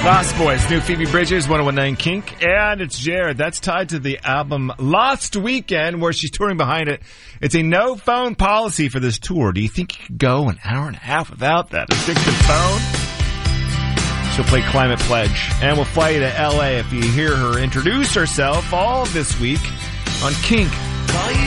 Lost Boys, new Phoebe Bridgers, 101.9 Kink, and it's Jared. That's tied to the album Lost Weekend, where she's touring behind it. It's a no-phone policy for this tour. Do you think you could go an hour and a half without that addictive phone? She'll play Climate Pledge, and we'll fly you to L.A. if you hear her introduce herself all this week on Kink.